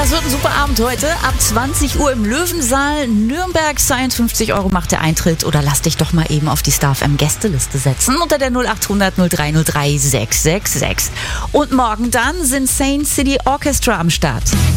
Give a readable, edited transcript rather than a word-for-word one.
Das wird ein super Abend heute. Ab 20 Uhr im Löwensaal. Nürnberg Science, 50 € macht der Eintritt. Oder lass dich doch mal eben auf die Star FM Gästeliste setzen unter der 0800 0303 666. Und morgen dann sind Saint City Orchestra am Start.